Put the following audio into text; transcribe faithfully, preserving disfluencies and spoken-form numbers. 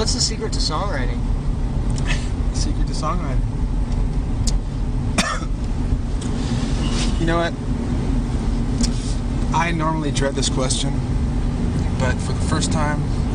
what's the secret to songwriting? Secret to songwriting. You know what? I normally dread this question, but for the first time